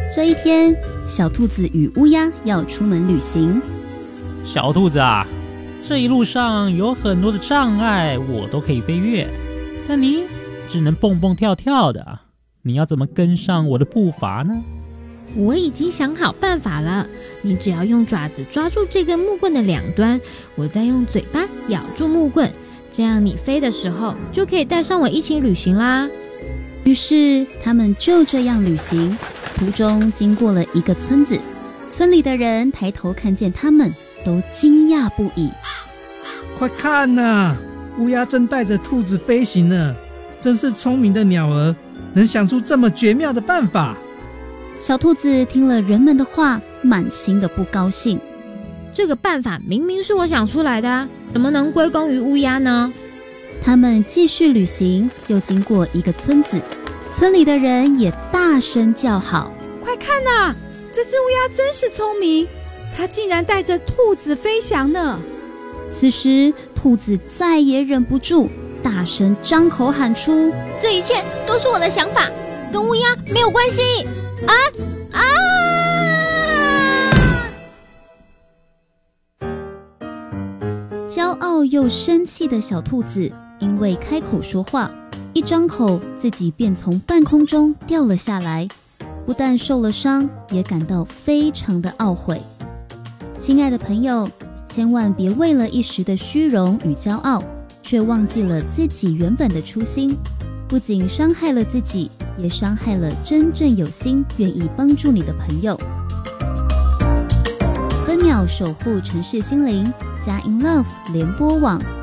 这一天，小兔子与乌鸦要出门旅行。 小兔子啊，这一路上有很多的障碍我都可以飞越，但你只能蹦蹦跳跳的，你要怎么跟上我的步伐呢？ 我已经想好办法了，你只要用爪子抓住这根木棍的两端，我再用嘴巴咬住木棍，这样你飞的时候就可以带上我一起旅行啦。 于是他们就这样旅行，途中经过了一个村子，村里的人抬头看见他们，都惊讶不已。 快看啊，乌鸦正带着兔子飞行呢，真是聪明的鸟儿，能想出这么绝妙的办法。 小兔子听了人们的话，满心的不高兴。 这个办法明明是我想出来的啊，怎么能归功于乌鸦呢？ 他们继续旅行，又经过一个村子，村里的人也大声叫好： 快看啊，这只乌鸦真是聪明，它竟然带着兔子飞翔呢。 此时兔子再也忍不住，大声张口喊出： 这一切都是我的想法，跟乌鸦没有关系啊！ 骄傲又生气的小兔子因为开口说话，一张口自己便从半空中掉了下来，不但受了伤，也感到非常的懊悔。亲爱的朋友，千万别为了一时的虚荣与骄傲，却忘记了自己原本的初心，不仅伤害了自己，也伤害了真正有心愿意帮助你的朋友。分秒守护城市心灵，佳音 Love 联播网